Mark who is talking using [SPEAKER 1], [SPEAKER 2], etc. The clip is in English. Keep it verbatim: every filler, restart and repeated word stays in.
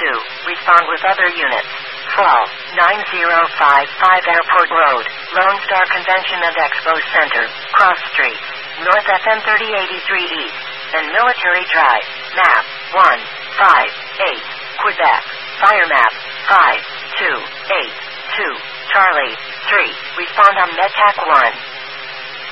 [SPEAKER 1] two. Respond with other units. Fall, nine zero five five Airport Road, Lone Star Convention and Expo Center, Cross Street, North F M thirty eighty-three East, and Military Drive, map, one five eight, Quebec, fire map, five two eight two, Charlie, three, respond on MedTac one.